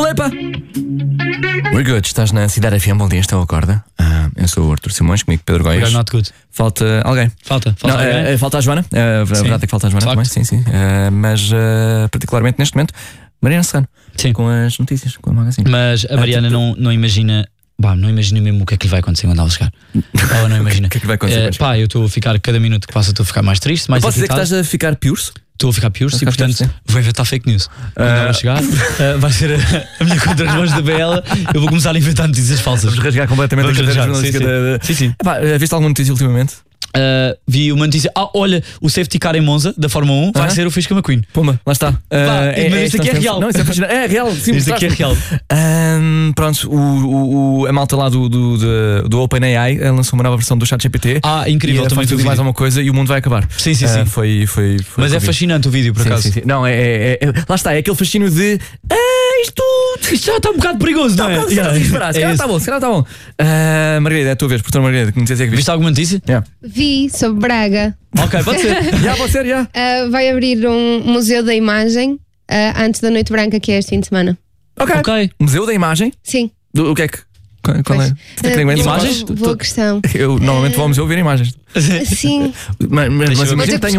Dulepa! We're good, estás na Cidade FM, bom dia, estou a Acorda. Eu sou o Arthur Simões, comigo Pedro Góis. Not good. Falta alguém. Falta Não, alguém. falta a Joana, a verdade é que falta a Joana também, sim. Mas particularmente neste momento, Mariana Serrano, Sim. com as notícias, com a magazine. Mas a Mariana não imagina. Não imagina mesmo o que é que lhe vai acontecer quando ela chegar. Ela não imagina. O que é que vai acontecer? Eu estou a ficar, cada minuto que passa, estou a ficar mais triste, mais Posso dizer que irritado. estás a ficar piores? Estou a ficar pior, e portanto vou inventar fake news. Quando ela chegar, vai ser a minha contra-relógio da BL. Eu vou começar a inventar notícias falsas. Vamos rasgar completamente a carreira jornalística Sim. Viste alguma notícia ultimamente? Vi uma notícia. Olha, o safety car em Monza da Fórmula 1 vai ser o Fisca McQueen. Puma, lá está. Mas isto aqui é real. Não, isso é fascinante. É real, sim. Isto aqui é real. Pronto, a malta lá do OpenAI lançou uma nova versão do ChatGPT. Incrível, também vi mais alguma coisa e o mundo vai acabar. Sim. Foi Mas é fascinante o vídeo, por acaso. Sim. Não, lá está, é aquele fascínio de Isto já está um bocado perigoso, não é? Se calhar está bom. Margarida, é a tua vez, portanto, Margarida, que notícia é que viste? Viste alguma notícia? Vi sobre Braga. Ok, pode ser. Pode ser. Vai abrir um museu da imagem antes da Noite Branca, que é este fim de semana. Ok. Museu da imagem? Sim. O que é que? Qual é? Imagens? Boa questão. Eu normalmente vou ao museu ver imagens. Sim. Mas imagina que tenho